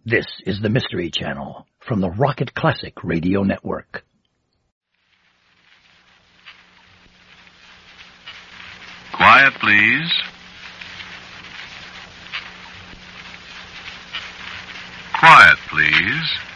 This is the Mystery Channel from the Rocket Classic Radio Network. Quiet, please. Quiet, please.